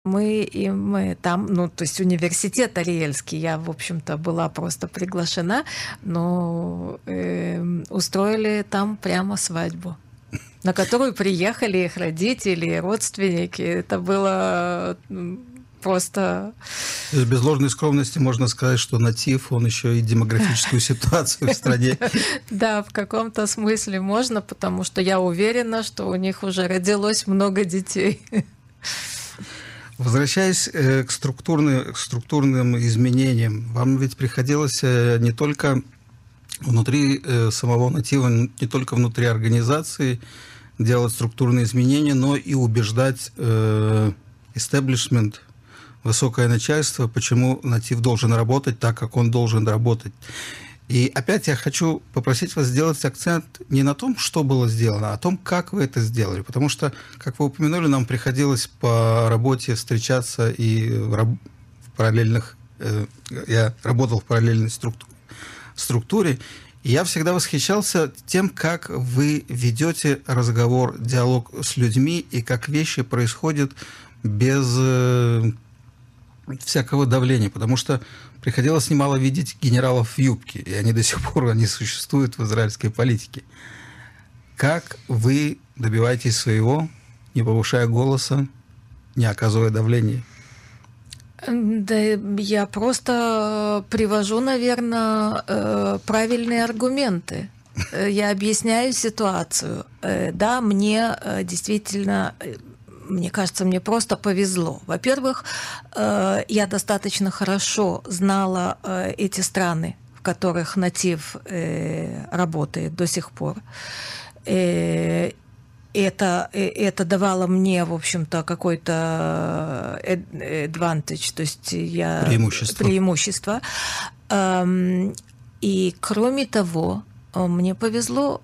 Мы там, ну, то есть университет Ариэльский, я, в общем-то, была просто приглашена, но устроили там прямо свадьбу, на которую приехали их родители, родственники. Это было просто... То есть без ложной скромности можно сказать, что натив, он еще и демографическую ситуацию в стране. Да, в каком-то смысле можно, потому что я уверена, что у них уже родилось много детей. Возвращаясь к структурным изменениям, вам ведь приходилось не только внутри самого натива, не только внутри организации делать структурные изменения, но и убеждать истеблишмент, высокое начальство, почему натив должен работать так, как он должен работать. И опять я хочу попросить вас сделать акцент не на том, что было сделано, а о том, как вы это сделали. Потому что, как вы упомянули, нам приходилось по работе встречаться и в параллельных... Я работал в параллельной структуре, и я всегда восхищался тем, как вы ведете разговор, диалог с людьми, и как вещи происходят без всякого давления, потому что приходилось немало видеть генералов в юбке, и они до сих пор существуют в израильской политике. Как вы добиваетесь своего, не повышая голоса, не оказывая давления? Да, я просто привожу, наверное, правильные аргументы. Я объясняю ситуацию. Да, мне действительно... Мне кажется, мне просто повезло. Во-первых, я достаточно хорошо знала эти страны, в которых натив работает до сих пор. Это давало мне, в общем-то, какой-то advantage, то есть преимущество. И кроме того, мне повезло,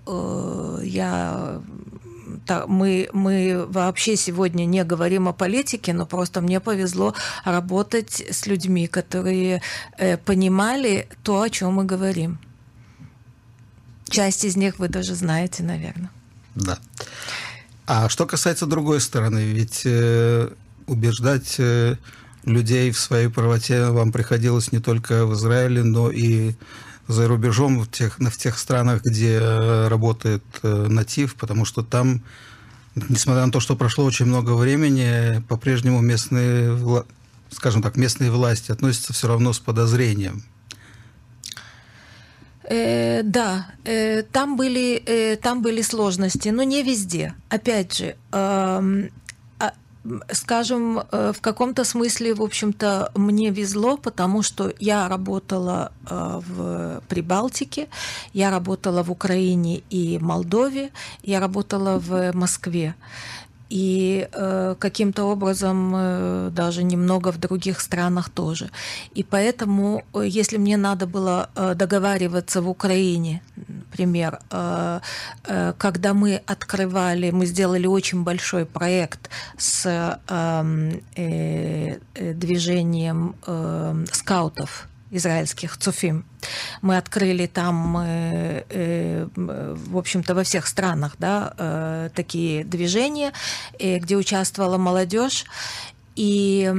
мы вообще сегодня не говорим о политике, но просто мне повезло работать с людьми, которые понимали то, о чем мы говорим. Часть из них вы даже знаете, наверное. Да. А что касается другой стороны, ведь убеждать людей в своей правоте вам приходилось не только в Израиле, но и за рубежом, в тех странах, где работает натив, потому что там, несмотря на то, что прошло очень много времени, по-прежнему местные власти относятся все равно с подозрением. Да, там были сложности, но не везде. Опять же, скажем, в каком-то смысле, в общем-то, мне везло, потому что я работала в Прибалтике, я работала в Украине и Молдове, я работала в Москве. И каким-то образом даже немного в других странах тоже. И поэтому, если мне надо было договариваться в Украине, например, когда мы сделали очень большой проект с движением скаутов израильских Цуфим. Мы открыли там, в общем-то, во всех странах, да, такие движения, где участвовала молодежь. И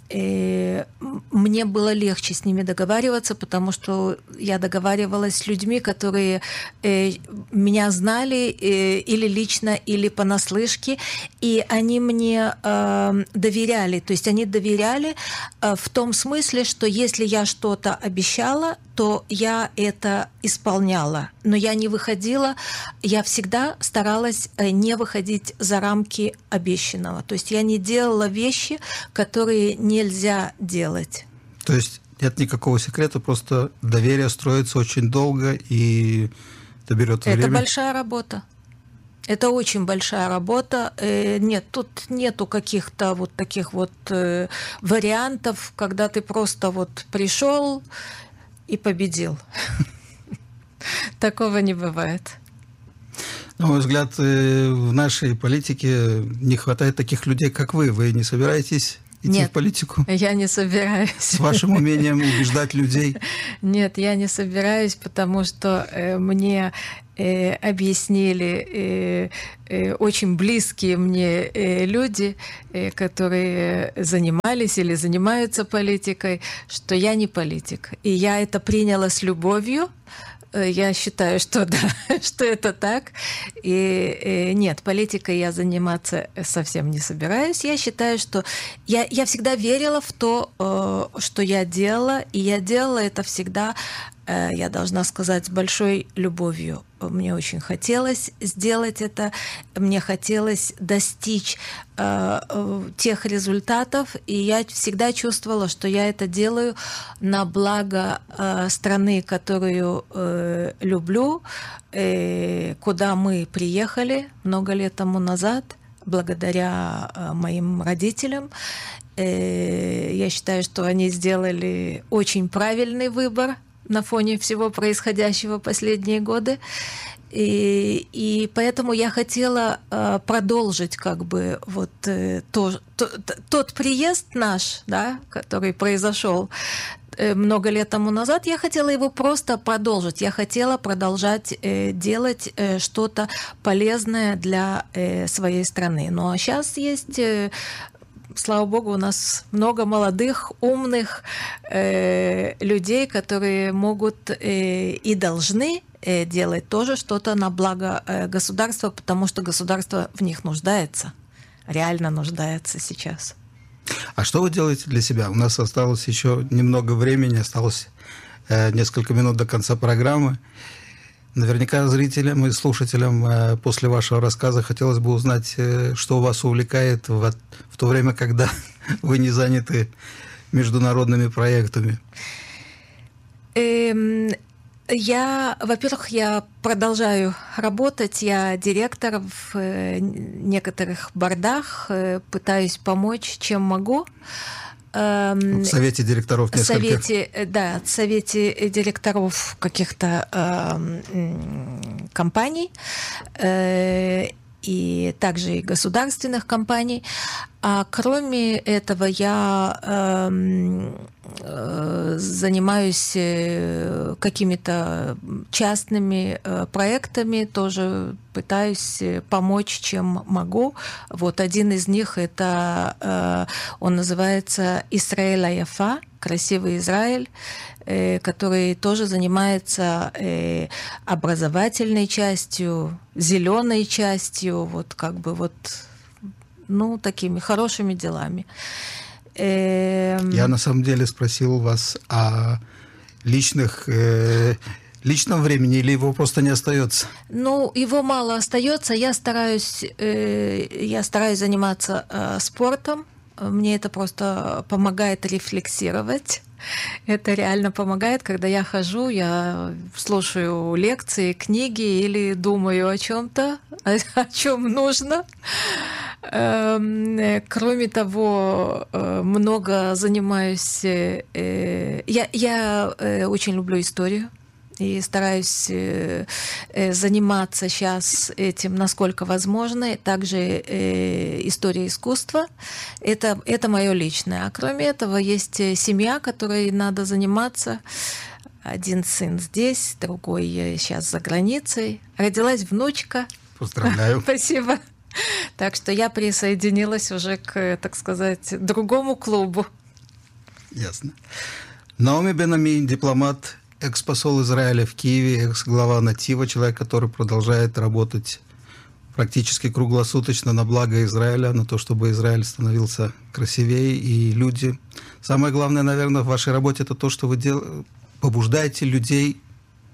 мне было легче с ними договариваться, потому что я договаривалась с людьми, которые меня знали или лично, или понаслышке, и они мне доверяли. То есть они доверяли в том смысле, что если я что-то обещала, то я это исполняла. Но я не выходила, я всегда старалась не выходить за рамки обещанного. То есть я не делала вещи, которые нельзя делать. То есть нет никакого секрета, просто доверие строится очень долго, и это берет время? Это большая работа. Это очень большая работа. Нет, тут нету каких-то вот таких вот вариантов, когда ты просто вот пришел и победил. Такого не бывает. На мой взгляд, в нашей политике не хватает таких людей, как вы. Вы не собираетесь идти в политику? Я не собираюсь. С вашим умением убеждать людей? Нет, я не собираюсь, потому что мне объяснили очень близкие мне люди, которые занимались или занимаются политикой, что я не политик. И я это приняла с любовью. Я считаю, что да, что это так. И нет, политикой я заниматься совсем не собираюсь. Я считаю, что я всегда верила в то, что я делала, и я делала это всегда, я должна сказать, с большой любовью. Мне очень хотелось сделать это, мне хотелось достичь тех результатов, и я всегда чувствовала, что я это делаю на благо страны, которую люблю, куда мы приехали много лет тому назад, благодаря моим родителям. Я считаю, что они сделали очень правильный выбор на фоне всего происходящего последние годы. И поэтому я хотела продолжить как бы вот тот приезд наш, да, который произошел много лет тому назад, я хотела его просто продолжить. Я хотела продолжать делать что-то полезное для своей страны. Ну а сейчас есть... Слава богу, у нас много молодых, умных людей, которые могут и должны делать тоже что-то на благо государства, потому что государство в них нуждается, реально нуждается сейчас. А что вы делаете для себя? У нас осталось еще немного времени, осталось несколько минут до конца программы. Наверняка зрителям и слушателям после вашего рассказа хотелось бы узнать, что вас увлекает в то время, когда вы не заняты международными проектами. Во-первых, я продолжаю работать. Я директор в некоторых бордах, пытаюсь помочь, чем могу. В совете директоров нескольких. Совете директоров каких-то компаний и также и государственных компаний. А кроме этого я занимаюсь какими-то частными проектами, тоже пытаюсь помочь, чем могу. Вот один из них это он называется «Исраэль Аяфа», «Красивый Израиль», который тоже занимается образовательной частью, зеленой частью, вот как бы вот, ну, такими хорошими делами. Я на самом деле спросил вас о личном времени, или его просто не остается? Ну, его мало остается. Я стараюсь заниматься спортом. Мне это просто помогает рефлексировать. Это реально помогает, когда я хожу, я слушаю лекции, книги или думаю о чем-то, о чем нужно. Кроме того, много занимаюсь. Я очень люблю историю и стараюсь заниматься сейчас этим, насколько возможно. Также история искусства. Это мое личное. А кроме этого, есть семья, которой надо заниматься. Один сын здесь, другой сейчас за границей. Родилась внучка. Поздравляю. Спасибо. Так что я присоединилась уже к, так сказать, другому клубу. Ясно. Наоми Бен-Амми, дипломат, экс-посол Израиля в Киеве, экс-глава Натива, человек, который продолжает работать практически круглосуточно на благо Израиля, на то, чтобы Израиль становился красивее, и люди... Самое главное, наверное, в вашей работе это то, что вы побуждаете людей,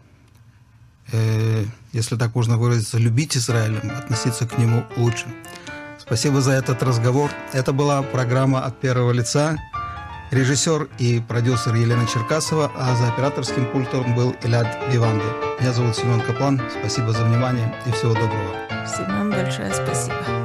если так можно выразиться, любить Израиль, относиться к нему лучше. Спасибо за этот разговор. Это была программа «От первого лица». Режиссер и продюсер Елена Черкасова, а за операторским пультом был Элад Виванди. Меня зовут Семен Каплан. Спасибо за внимание и всего доброго. Семен, большое спасибо.